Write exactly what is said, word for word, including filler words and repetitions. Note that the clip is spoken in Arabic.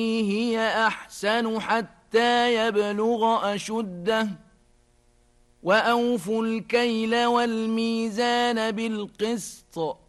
هي أحسن حتى يبلغ أشده وأوفوا الكيل والميزان بالقسط